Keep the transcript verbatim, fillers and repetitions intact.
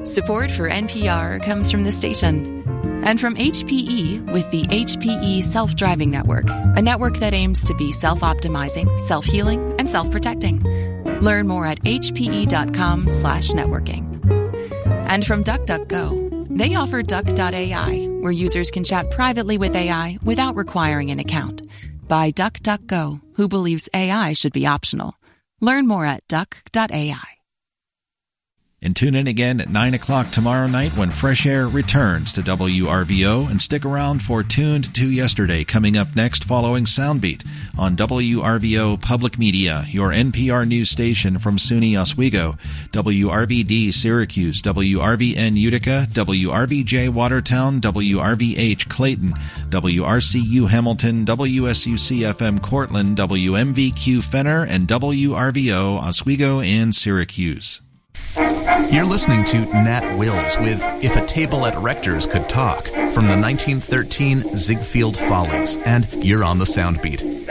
Support for N P R comes from the station and from H P E with the H P E Self-Driving Network, a network that aims to be self-optimizing, self-healing, and self-protecting. Learn more at hpe.com slash networking. And from DuckDuckGo, they offer Duck dot A I, where users can chat privately with A I without requiring an account. By DuckDuckGo, who believes A I should be optional. Learn more at duck dot A I. And tune in again at nine o'clock tomorrow night when Fresh Air returns to W R V O, and stick around for Tuned to Yesterday coming up next following Soundbeat on W R V O Public Media, your N P R news station from SUNY Oswego, W R V D Syracuse, W R V N Utica, W R V J Watertown, W R V H Clayton, W R C U Hamilton, W S U C F M Cortland, W M V Q Fenner, and W R V O Oswego and Syracuse. You're listening to Nat Wills with If a Table at Rector's Could Talk from the nineteen thirteen Ziegfeld Follies, and you're on the Soundbeat.